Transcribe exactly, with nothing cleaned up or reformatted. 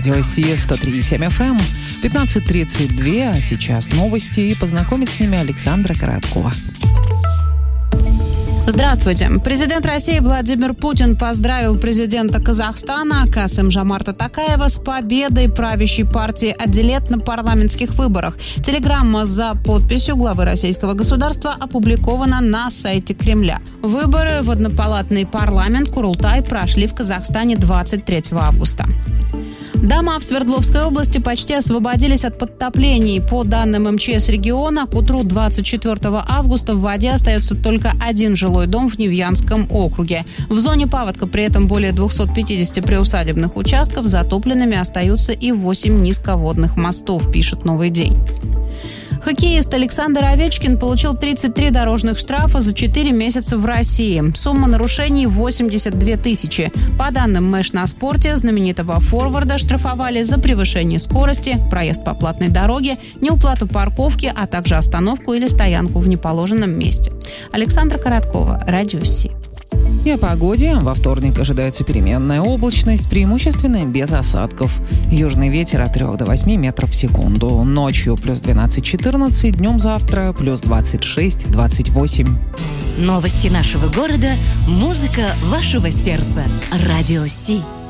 Радио Си сто три и семь эф эм. пятнадцать тридцать два, а сейчас новости, и познакомит с ними Александра Короткова. Здравствуйте. Президент России Владимир Путин поздравил президента Казахстана Касым-Жомарта Токаева с победой правящей партии «Адилет» на парламентских выборах. Телеграмма за подписью главы российского государства опубликована на сайте Кремля. Выборы в однопалатный парламент Курултай прошли в Казахстане двадцать третьего августа. Дома в Свердловской области почти освободились от подтоплений. По данным эм че эс региона, к утру двадцать четвертого августа в воде остается только один жилой дом в Невьянском округе. В зоне паводка при этом более двухсот пятидесяти приусадебных участков затопленными остаются и восемь низководных мостов, пишет «Новый день». Хоккеист Александр Овечкин получил тридцать три дорожных штрафа за четыре месяца в России. Сумма нарушений – восемьдесят две тысячи. По данным Мэш на спорте, знаменитого форварда штрафовали за превышение скорости, проезд по платной дороге, неуплату парковки, а также остановку или стоянку в неположенном месте. Александра Короткова, Радио Си. И о погоде. Во вторник ожидается переменная облачность, преимущественно без осадков. Южный ветер от трёх до восьми метров в секунду. Ночью плюс двенадцать-четырнадцать, днем завтра плюс двадцать шесть-двадцать восемь. Новости нашего города, музыка вашего сердца. Радио Си.